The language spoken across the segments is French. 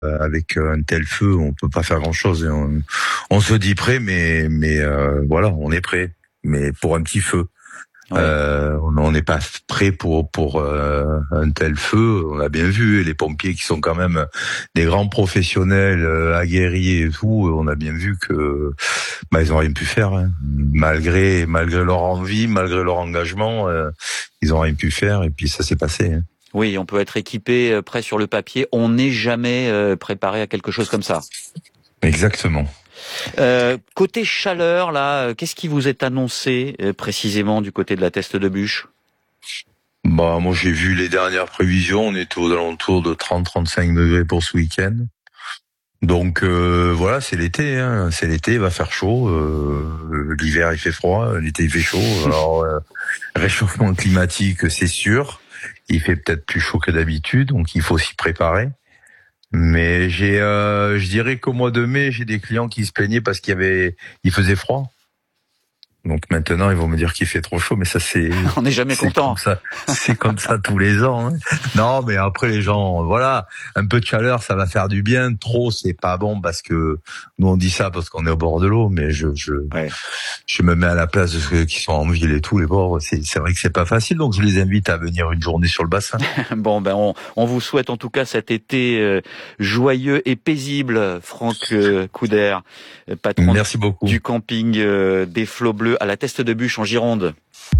avec un tel feu, on peut pas faire grand-chose. On se dit prêt, mais voilà, on est prêt, mais pour un petit feu. Ouais. On n'est pas prêt pour un tel feu. On a bien vu les pompiers qui sont quand même des grands professionnels aguerris et tout. On a bien vu que ils ont rien pu faire, hein. Malgré leur envie, malgré leur engagement, ils ont rien pu faire et puis ça s'est passé, hein. Oui, on peut être équipé, prêt sur le papier. On n'est jamais préparé à quelque chose comme ça. Exactement. Côté chaleur, là, qu'est-ce qui vous est annoncé précisément du côté de la Teste de Buch ? Moi j'ai vu les dernières prévisions, on était aux alentours de 30-35 degrés pour ce week-end. Donc voilà, c'est l'été, hein. C'est l'été, il va faire chaud. L'hiver il fait froid, l'été il fait chaud. Alors réchauffement climatique, c'est sûr. Il fait peut-être plus chaud que d'habitude, donc il faut s'y préparer. Mais je dirais qu'au mois de mai, j'ai des clients qui se plaignaient parce il faisait froid. Donc maintenant, ils vont me dire qu'il fait trop chaud, mais ça c'est... On n'est jamais content. C'est comme ça tous les ans, hein. Non, mais après les gens, voilà, un peu de chaleur, ça va faire du bien. Trop, c'est pas bon parce que nous on dit ça parce qu'on est au bord de l'eau, mais je me mets à la place de ceux qui sont en ville et tout, les bords. C'est vrai que c'est pas facile, donc je les invite à venir une journée sur le bassin. Bon, on vous souhaite en tout cas cet été joyeux et paisible, Franck Couder, patron Merci beaucoup. Du camping des Flots Bleus à la Teste de Buch en Gironde.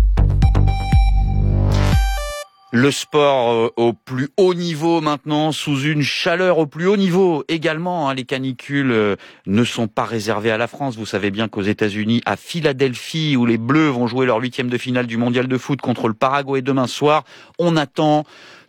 Le sport au plus haut niveau maintenant, sous une chaleur au plus haut niveau également, hein. Les canicules ne sont pas réservées à la France. Vous savez bien qu'aux États-Unis, à Philadelphie, où les Bleus vont jouer leur 8e de finale du mondial de foot contre le Paraguay demain soir, on attend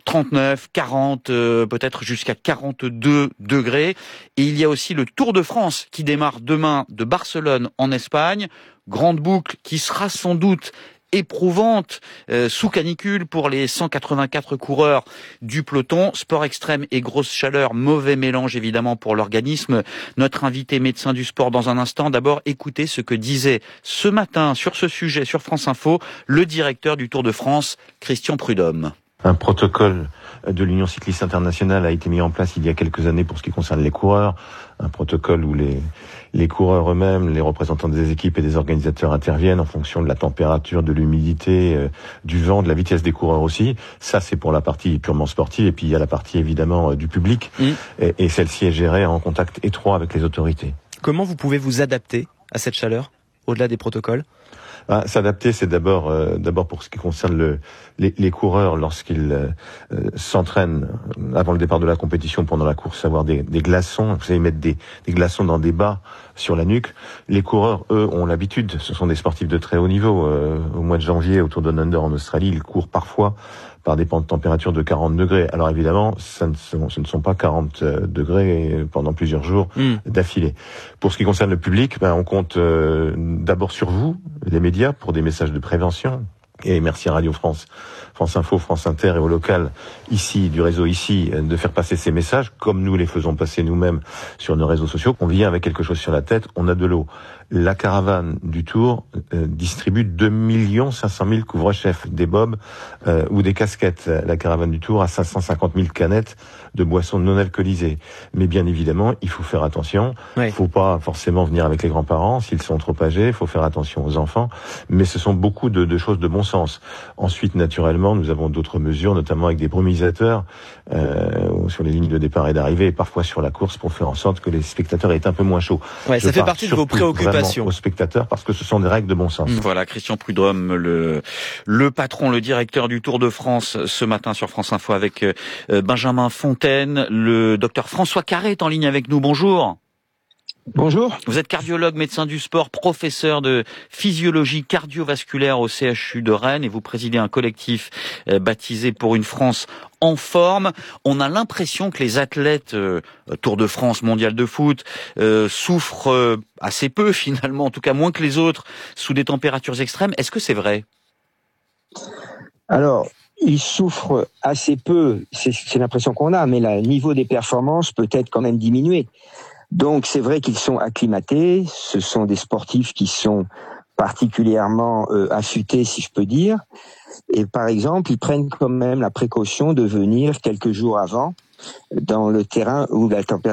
39, 40, peut-être jusqu'à 42 degrés. Et il y a aussi le Tour de France qui démarre demain de Barcelone en Espagne. Grande boucle qui sera sans doute éprouvante sous canicule pour les 184 coureurs du peloton. Sport extrême et grosse chaleur, mauvais mélange évidemment pour l'organisme. Notre invité médecin du sport dans un instant. D'abord, écoutez ce que disait ce matin sur ce sujet sur France Info le directeur du Tour de France, Christian Prudhomme. Un protocole de l'Union cycliste internationale a été mis en place il y a quelques années pour ce qui concerne les coureurs. Un protocole où les coureurs eux-mêmes, les représentants des équipes et des organisateurs interviennent en fonction de la température, de l'humidité, du vent, de la vitesse des coureurs aussi. Ça, c'est pour la partie purement sportive. Et puis, il y a la partie, évidemment, du public. Et celle-ci est gérée en contact étroit avec les autorités. Comment vous pouvez vous adapter à cette chaleur, au-delà des protocoles ? S'adapter, c'est d'abord pour ce qui concerne les coureurs lorsqu'ils s'entraînent avant le départ de la compétition, pendant la course, avoir des glaçons. Vous savez, mettre des glaçons dans des bas sur la nuque. Les coureurs, eux, ont l'habitude. Ce sont des sportifs de très haut niveau. Au mois de janvier, au Tour Down Under en Australie, ils courent parfois par des températures de 40 degrés. Alors évidemment, ce ne sont pas 40 degrés pendant plusieurs jours d'affilée. Pour ce qui concerne le public, on compte d'abord sur vous, les médias, pour des messages de prévention. Et merci à Radio France, France Info, France Inter et au local, ici, du réseau ici, de faire passer ces messages, comme nous les faisons passer nous-mêmes sur nos réseaux sociaux. On vient avec quelque chose sur la tête, on a de l'eau. La caravane du Tour distribue 2 500 000 couvre-chefs, des bobs ou des casquettes. La caravane du Tour a 550 000 canettes de boissons non alcoolisées. Mais bien évidemment, il faut faire attention. Il faut pas forcément venir avec les grands-parents s'ils sont trop âgés. Il faut faire attention aux enfants. Mais ce sont beaucoup de choses de bon sens. Ensuite, naturellement, nous avons d'autres mesures, notamment avec des brumisateurs sur les lignes de départ et d'arrivée, et parfois sur la course, pour faire en sorte que les spectateurs aient un peu moins chaud. Ça fait partie de vos préoccupations. Aux spectateurs, parce que ce sont des règles de bon sens. Voilà, Christian Prudhomme, le patron, le directeur du Tour de France, ce matin sur France Info avec Benjamin Fontaine. Le docteur François Carré est en ligne avec nous. Bonjour. Bonjour. Vous êtes cardiologue, médecin du sport, professeur de physiologie cardiovasculaire au CHU de Rennes et vous présidez un collectif baptisé Pour une France en forme. On a l'impression que les athlètes Tour de France, mondial de foot, souffrent assez peu finalement, en tout cas moins que les autres, sous des températures extrêmes. Est-ce que c'est vrai ? Alors, ils souffrent assez peu, c'est l'impression qu'on a, mais le niveau des performances peut être quand même diminué. Donc c'est vrai qu'ils sont acclimatés, ce sont des sportifs qui sont particulièrement affûtés, si je peux dire, et par exemple ils prennent quand même la précaution de venir quelques jours avant dans le terrain où la température